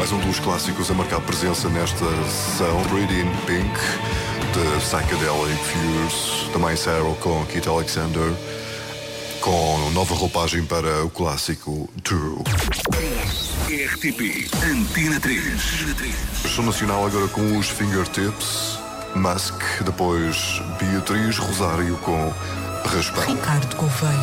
mais um dos clássicos a marcar presença nesta sessão, Pretty in Pink, de Psychedelic Fuse, também Sarah com Kit Alexander, com nova roupagem para o clássico True. RTP Antena 3. Show nacional agora com os Fingertips, Musk, depois Beatriz Rosário com Respeito. Ricardo Gouveia.